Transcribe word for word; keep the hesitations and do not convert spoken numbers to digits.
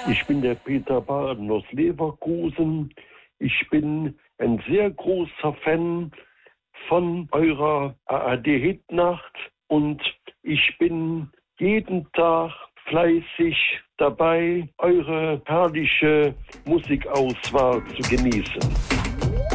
Ich bin der Peter Baden aus Leverkusen. Ich bin ein sehr großer Fan von eurer A R D-Hitnacht und ich bin jeden Tag fleißig dabei, eure herrliche Musikauswahl zu genießen.